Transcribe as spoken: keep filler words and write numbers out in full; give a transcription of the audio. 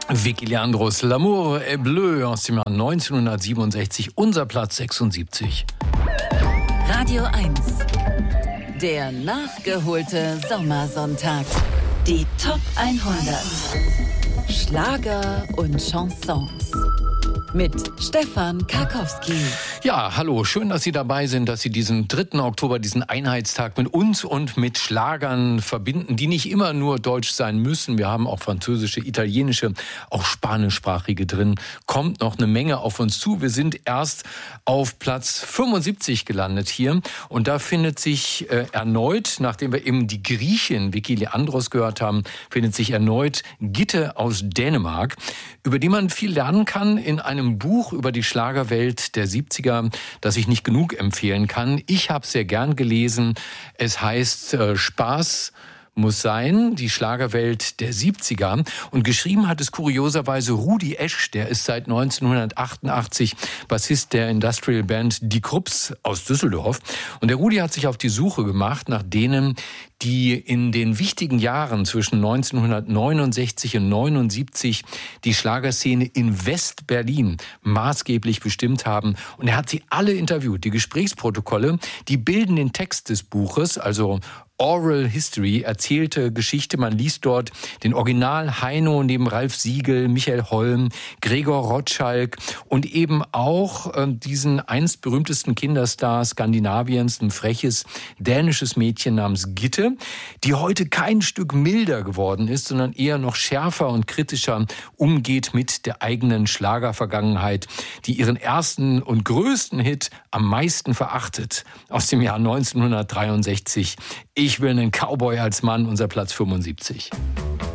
Vicky Leandros, L'amour est bleu aus dem Jahr neunzehnhundertsiebenundsechzig, unser Platz sechsundsiebzig. Radio eins, der nachgeholte Sommersonntag. Die Top hundert. Schlager und Chansons. Mit Stefan Karkowski. Ja, hallo, schön, dass Sie dabei sind, dass Sie diesen dritten Oktober, diesen Einheitstag mit uns und mit Schlagern verbinden, die nicht immer nur deutsch sein müssen. Wir haben auch französische, italienische, auch spanischsprachige drin. Kommt noch eine Menge auf uns zu. Wir sind erst auf Platz fünfundsiebzig gelandet hier. Und da findet sich äh, erneut, nachdem wir eben die Griechin Vicky Leandros gehört haben, findet sich erneut Gitte aus Dänemark, über die man viel lernen kann in einem Buch über die Schlagerwelt der siebziger, das ich nicht genug empfehlen kann. Ich habe es sehr gern gelesen. Es heißt äh, Spaß muss sein, die Schlagerwelt der siebziger. Und geschrieben hat es kurioserweise Rudi Esch, der ist seit neunzehnhundertachtundachtzig Bassist der Industrial Band Die Krupps aus Düsseldorf. Und der Rudi hat sich auf die Suche gemacht nach denen, die in den wichtigen Jahren zwischen neunzehnhundertneunundsechzig und neunundsiebzig die Schlagerszene in West-Berlin maßgeblich bestimmt haben. Und er hat sie alle interviewt. Die Gesprächsprotokolle, die bilden den Text des Buches, also Oral History, erzählte Geschichte. Man liest dort den Original Heino neben Ralf Siegel, Michael Holm, Gregor Rotschalk und eben auch äh, diesen einst berühmtesten Kinderstar Skandinaviens, ein freches dänisches Mädchen namens Gitte, die heute kein Stück milder geworden ist, sondern eher noch schärfer und kritischer umgeht mit der eigenen Schlagervergangenheit, die ihren ersten und größten Hit am meisten verachtet, aus dem Jahr neunzehnhundertdreiundsechzig. Ich will einen Cowboy als Mann, unser Platz fünfundsiebzig.